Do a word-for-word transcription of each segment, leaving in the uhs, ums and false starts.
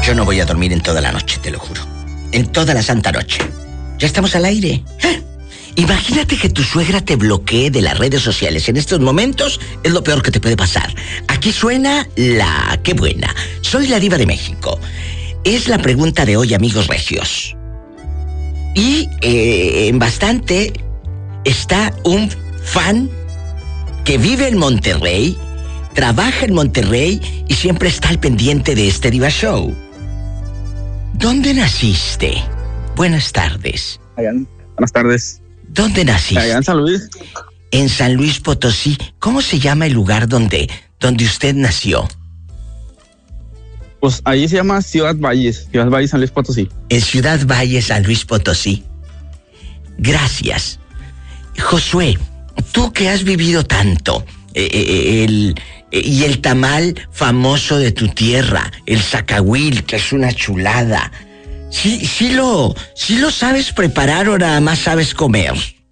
Yo no voy a dormir en toda la noche, te lo juro. En toda la santa noche. ¿Ya estamos al aire? ¿Eh? Imagínate que tu suegra te bloquee de las redes sociales. En estos momentos es lo peor que te puede pasar. Aquí suena la... ¡Qué buena! Soy la diva de México. Es la pregunta de hoy, amigos regios. Y eh, en bastante está un fan que vive en Monterrey, trabaja en Monterrey y siempre está al pendiente de este Diva Show. ¿Dónde naciste? Buenas tardes. Buenas tardes. ¿Dónde naciste? Allá en San Luis. En San Luis Potosí. ¿Cómo se llama el lugar donde, donde usted nació? Pues ahí se llama Ciudad Valles, Ciudad Valles, San Luis Potosí. En Ciudad Valles, San Luis Potosí. Gracias. Josué, tú que has vivido tanto, eh, eh, el, eh, y el tamal famoso de tu tierra, el zacahuil, que es una chulada. ¿Sí, sí, lo, ¿Sí lo sabes preparar o nada más sabes comer?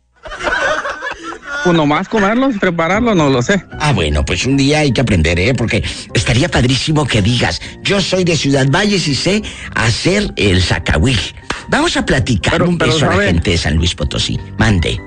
Pues nomás comerlo, prepararlo, no lo sé. Ah, bueno, pues un día hay que aprender, ¿eh? Porque estaría padrísimo que digas, yo soy de Ciudad Valles y sé hacer el zacahuil. Vamos a platicar pero, un beso a la gente de San Luis Potosí. Mande.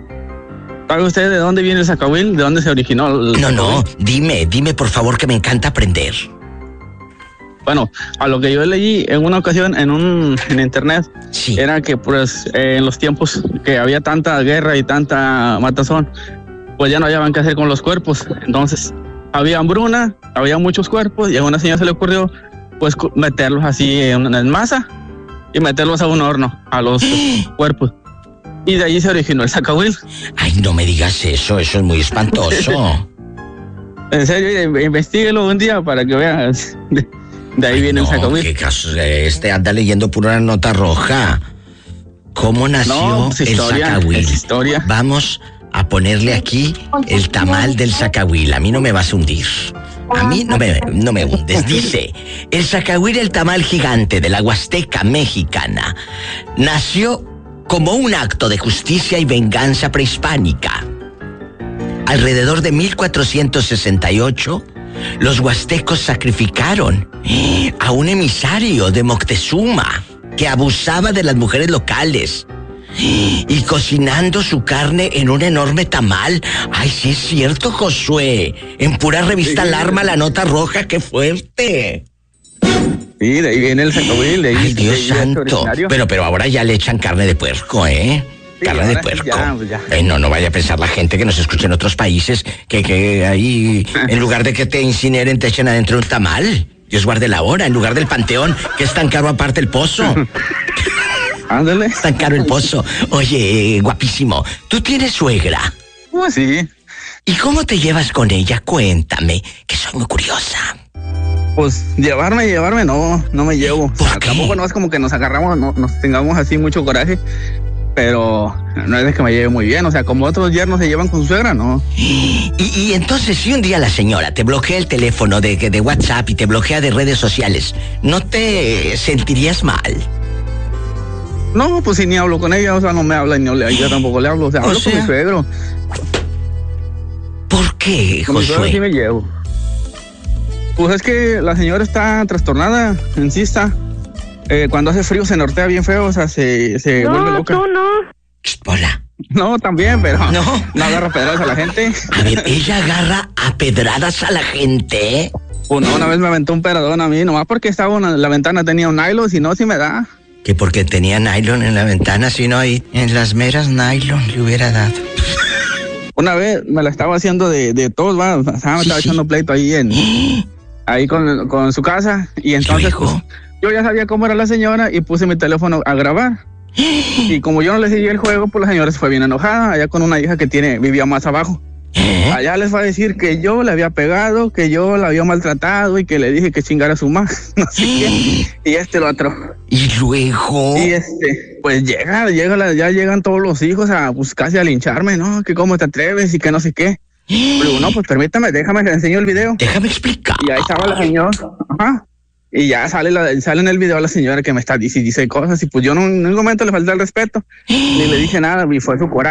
¿Sabe usted de dónde viene el zacahuil? ¿De dónde se originó el No, zacahuil? no, dime, dime por favor, que me encanta aprender. Bueno, a lo que yo leí en una ocasión en un en internet, sí. Era que pues eh, en los tiempos que había tanta guerra y tanta matazón, pues ya no hallaban qué hacer con los cuerpos. Entonces había hambruna, había muchos cuerpos y a una señora se le ocurrió pues meterlos así en, en masa y meterlos a un horno, a los cuerpos. Y de allí se originó el zacahuil. Ay, no me digas eso, eso es muy espantoso. En serio, investíguelo un día para que veas. De, de ahí Ay, viene no, el zacahuil. ¿Qué caso? Este anda leyendo pura nota roja. ¿Cómo nació no, pues, historia, el zacahuil? Es historia. Vamos a ponerle aquí el tamal del zacahuil. A mí no me vas a hundir. A mí no me, no me hundes. Dice, el zacahuil, el tamal gigante de la Huasteca mexicana, nació como un acto de justicia y venganza prehispánica. Alrededor de mil cuatrocientos sesenta y ocho, los huastecos sacrificaron a un emisario de Moctezuma que abusaba de las mujeres locales y cocinando su carne en un enorme tamal. Ay, sí es cierto, Josué. En pura revista Alarma, la nota roja, qué fuerte. Sí, de ahí viene el zacahuil. Ay, Dios santo. Pero, pero ahora ya le echan carne de puerco, ¿eh? Sí, carne de puerco. Ya, pues ya. Eh, no, no vaya a pensar la gente que nos escucha en otros países que, que ahí, en lugar de que te incineren, te echen adentro un tamal. Dios guarde la hora, en lugar del panteón, que es tan caro aparte el pozo. Ándale. Es tan caro el pozo. Oye, eh, guapísimo, ¿tú tienes suegra? Pues sí. ¿Y cómo te llevas con ella? Cuéntame, que soy muy curiosa. Pues llevarme, llevarme, no, no me llevo. ¿Por o sea, qué? Tampoco no es como que nos agarramos, no, nos tengamos así mucho coraje, pero no es de que me lleve muy bien. O sea, como otros yernos se llevan con su suegra, ¿no? Y, y entonces, si un día la señora te bloquea el teléfono de, de WhatsApp y te bloquea de redes sociales, ¿no te sentirías mal? No, pues si ni hablo con ella, o sea, no me habla y no le, yo tampoco le hablo. O sea, o hablo sea, con mi suegro. ¿Por qué, Con mi suegro Josué? sí me llevo. Pues es que la señora está trastornada, insista. Eh, cuando hace frío se nortea bien feo, o sea, se, se no, vuelve loca. No, no, Hola. No, también, pero no, no agarra pedradas a la gente. A ver, ella agarra a pedradas a la gente. Pues no, una vez me aventó un pedradón a mí, nomás porque estaba una, la ventana tenía un nylon, si no, sí me da. Que porque tenía nylon en la ventana, si no, ahí en las meras nylon le hubiera dado. Una vez me la estaba haciendo de, de todos, va, o sea, me sí, estaba sí. echando pleito ahí en ahí con, con su casa, y entonces pues, yo ya sabía cómo era la señora y puse mi teléfono a grabar. Y como yo no le seguí el juego, pues la señora se fue bien enojada, allá con una hija que tiene, vivía más abajo. ¿Eh? Allá les va a decir que yo le había pegado, que yo la había maltratado y que le dije que chingara a su mamá, no sé qué, y este lo otro. Y luego. Y este, pues llega, llega la, ya llegan todos los hijos a pues casi a lincharme, ¿no? Que cómo te atreves y que no sé qué. Pero no, pues permítame, déjame, le enseño el video. Déjame explicar. Y ahí estaba la señora, ajá. Y ya sale la, sale en el video la señora que me está dice, dice cosas, y pues yo no, en ningún momento le falté el respeto, ni le dije nada, y fue su coraje.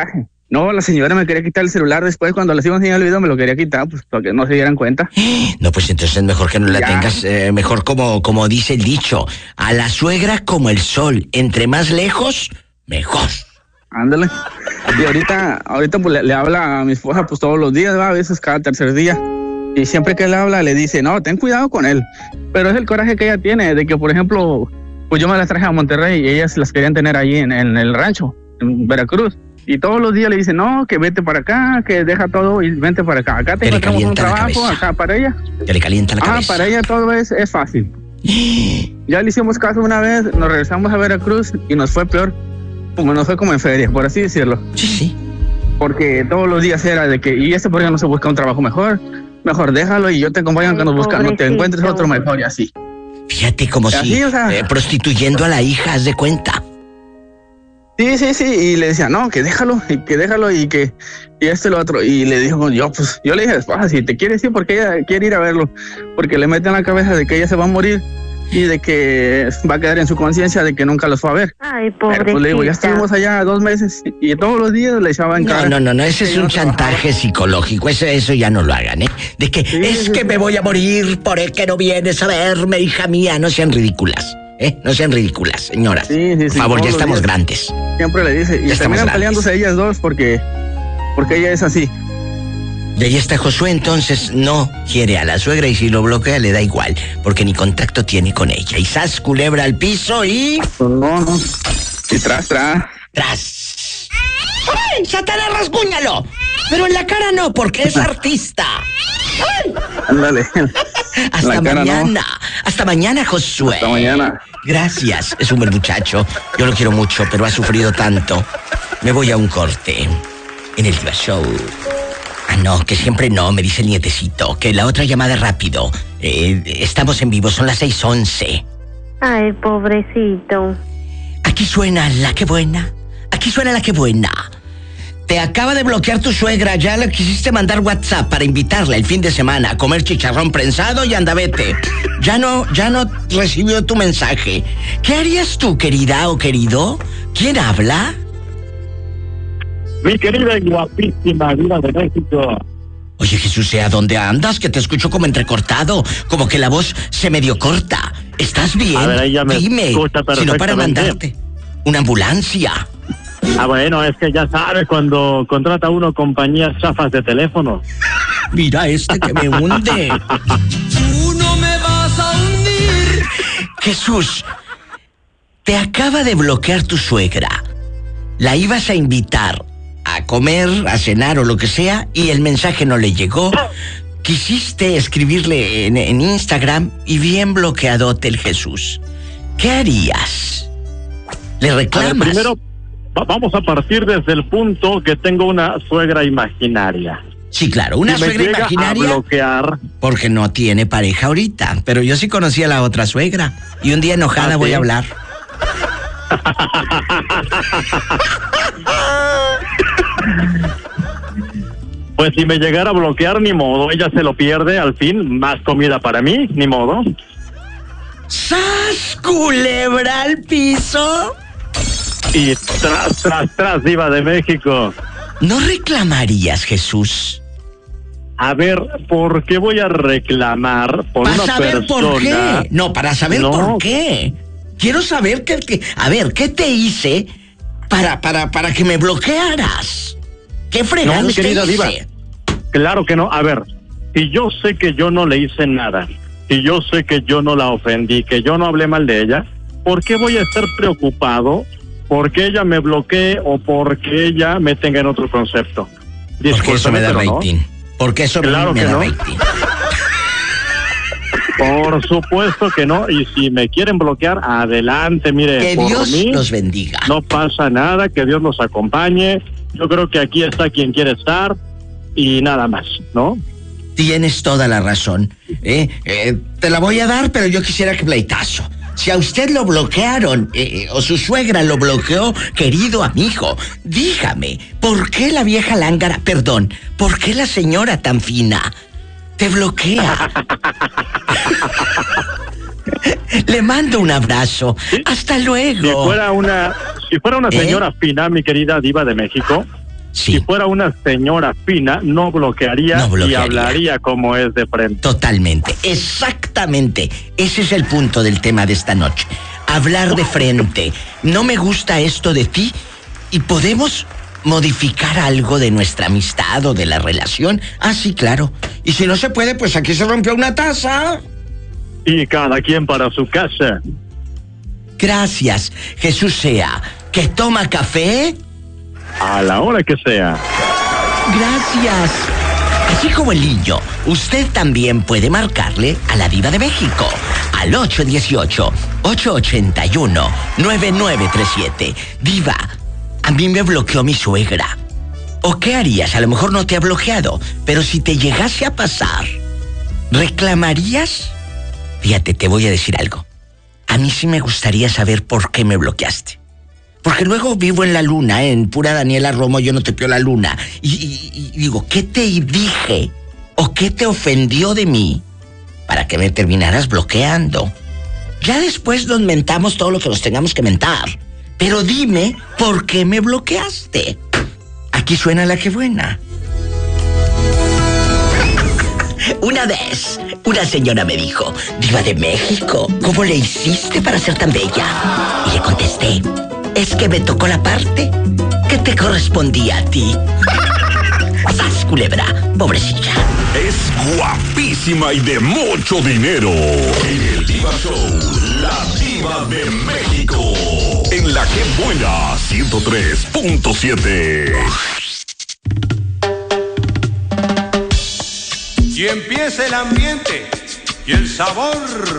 No, la señora me quería quitar el celular después, cuando les iba a enseñar el video me lo quería quitar, pues para que no se dieran cuenta. No, pues entonces mejor que no la Ya. tengas, eh, mejor como, como dice el dicho, a la suegra como el sol, entre más lejos, mejor. Ándale. Y ahorita, ahorita pues le, le habla a mi esposa pues todos los días, ¿va? A veces cada tercer día. Y siempre que le habla le dice, no, ten cuidado con él. Pero es el coraje que ella tiene, de que por ejemplo, pues yo me las traje a Monterrey y ellas las querían tener ahí en, en el rancho, en Veracruz. Y todos los días le dicen, no, que vete para acá, que deja todo y vente para acá. Acá te Que le encontramos un calienta la trabajo, cabeza. acá para ella. Que le calienta la Ah, cabeza. para ella todo es, es fácil. Ya le hicimos caso una vez, nos regresamos a Veracruz y nos fue peor, como nos fue como en feria, por así decirlo. Sí, sí. Porque todos los días era de que, y este por qué no se busca un trabajo mejor, mejor déjalo y yo te acompaño cuando buscas, no te encuentres otro mejor y así. Fíjate como Así, si o sea. eh, prostituyendo a la hija, haz de cuenta. Sí, sí, sí, y le decía, no, que déjalo, y que déjalo, y que, y esto y lo otro, y le dijo, yo, pues, yo le dije, esposa, si te quieres ir, porque ella quiere ir a verlo, porque le mete en la cabeza de que ella se va a morir, y de que va a quedar en su conciencia de que nunca los fue a ver. Ay, Pero pobrecita. pues le digo, ya estuvimos allá dos meses, y todos los días le echaban No, cara. no, no, no, ese es que yo un no trabajaba. chantaje psicológico, eso, eso ya no lo hagan, ¿eh? De que Sí, es sí, que sí. me voy a morir por el que no vienes a verme, hija mía, no sean ridículas, ¿eh? No sean ridículas, señoras. Sí, sí, Por sí, favor, todos ya los estamos días. grandes. Siempre le dice, Ya y estamos terminan grandes. peleándose ellas dos porque, porque ella es así. Y ahí está Josué, entonces no quiere a la suegra y si lo bloquea le da igual, porque ni contacto tiene con ella. Y sas, culebra al piso y... No, no. Y tras, tras. ¡Tras! ¡Ay, Satanás, rasguñalo! Pero en la cara no, porque es artista. ¡Ay! Ándale. Hasta La cara no. mañana. Hasta mañana, Josué. Hasta mañana. Gracias. Es un buen muchacho. Yo lo quiero mucho, pero ha sufrido tanto. Me voy a un corte en el Diva Show. Ah, no, que siempre no, me dice el nietecito. Que la otra llamada rápido. Eh, estamos en vivo, son las seis once. Ay, pobrecito. Aquí suena la que buena. Aquí suena la que buena. Te acaba de bloquear tu suegra. Ya le quisiste mandar WhatsApp para invitarla el fin de semana a comer chicharrón prensado y anda vete. Ya no, ya no recibió tu mensaje. ¿Qué harías tú, querida o querido? ¿Quién habla? Mi querida y guapísima Diva de México. Oye, Jesús, ¿a dónde andas? Que te escucho como entrecortado, como que la voz se medio corta. ¿Estás bien? A ver, ahí ya me Dime, escucha si no para perfectamente. mandarte una ambulancia. Ah, bueno, es que ya sabes cuando contrata uno compañías chafas de teléfono. Mira este que me hunde. Tú no me vas a hundir. Jesús, te acaba de bloquear tu suegra. La ibas a invitar a comer, a cenar o lo que sea, y el mensaje no le llegó. Quisiste escribirle en, en Instagram y bien bloqueadote el Jesús. ¿Qué harías? ¿Le A ver, reclamas? primero, va- vamos a partir desde el punto que tengo una suegra imaginaria. Sí, claro, una Si me suegra llega imaginaria a bloquear, porque no tiene pareja ahorita. Pero yo sí conocí a la otra suegra y un día enojada ¿Ah, voy sí? a hablar. pues si me llegara a bloquear, ni modo, ella se lo pierde, al fin, más comida para mí, ni modo. ¡Sas, culebra al piso! Y tras, tras, tras, Diva de México. ¿No reclamarías, Jesús? A ver, ¿por qué voy a reclamar por Para una saber persona? por qué. No, para saber No. por qué. Quiero saber qué, qué- a ver, ¿qué te hice para, para, para que me bloquearas? ¿Qué fregados No, mi querida te hice? Diva. Claro que no. A ver, si yo sé que yo no le hice nada, si yo sé que yo no la ofendí, que yo no hablé mal de ella, ¿por qué voy a estar preocupado porque ella me bloquee o porque ella me tenga en otro concepto? Porque eso me da Discúlpeme, pero no. rating. Porque eso Claro me que da no. rating. Por supuesto que no. Y si me quieren bloquear, adelante, mire, Que por Dios mí los bendiga. no pasa nada, que Dios los acompañe. Yo creo que aquí está quien quiere estar y nada más, ¿no? Tienes toda la razón. ¿eh? Eh, te la voy a dar, pero yo quisiera que pleitazo. Si a usted lo bloquearon eh, o su suegra lo bloqueó, querido amigo, dígame, ¿por qué la vieja lángara, perdón, por qué la señora tan fina te bloquea? Le mando un abrazo. Hasta Si luego. fuera una, si fuera una ¿Eh? señora fina, mi querida Diva de México, Sí. Si fuera una señora fina, no bloquearía, No bloquearía. y hablaría como es de frente. Totalmente, exactamente. Ese es el punto del tema de esta noche. Hablar de frente. No me gusta esto de ti y podemos modificar algo de nuestra amistad o de la relación. Ah, sí, claro. Y si no se puede, pues aquí se rompió una taza. Y cada quien para su casa. Gracias, Jesús Sea. ¿Que toma café? A la hora que sea. Gracias. Así como el niño, usted también puede marcarle a la Diva de México al ocho uno ocho, ocho ocho uno, nueve nueve tres siete. Diva, a mí me bloqueó mi suegra. ¿O qué harías? A lo mejor no te ha bloqueado, pero si te llegase a pasar, ¿reclamarías? Fíjate, te voy a decir algo. A mí sí me gustaría saber por qué me bloqueaste. Porque luego vivo en la luna, ¿eh? En pura Daniela Romo, yo no te pio la luna. Y, y, y digo, ¿qué te dije? ¿O qué te ofendió de mí? Para que me terminaras bloqueando. Ya después nos mentamos todo lo que nos tengamos que mentar. Pero dime, ¿por qué me bloqueaste? Aquí suena la que buena. Una vez, una señora me dijo, Diva de México, ¿cómo le hiciste para ser tan bella? Y le contesté, es que me tocó la parte que te correspondía a ti. ¡Sas, culebra! Pobrecilla. Es guapísima y de mucho dinero. En el Diva Show, la Diva de México. En la que buena, ciento tres punto siete. Y empieza el ambiente y el sabor